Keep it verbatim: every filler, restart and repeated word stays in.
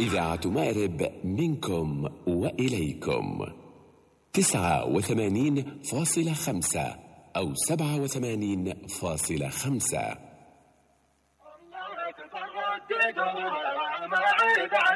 إذاعة مأرب منكم وإليكم تسعة وثمانين فاصلة خمسة أو سبعة وثمانين فاصلة خمسة.